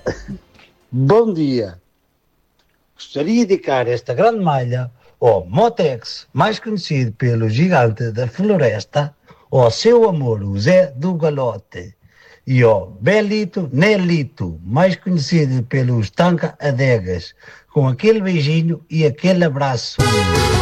Bom dia. Gostaria de dedicar esta grande malha ao Motex, mais conhecido pelo gigante da floresta, ao seu amor, o Zé do Galote, e ao Belito Nelito, mais conhecido pelos Tanca Adegas, com aquele beijinho e aquele abraço.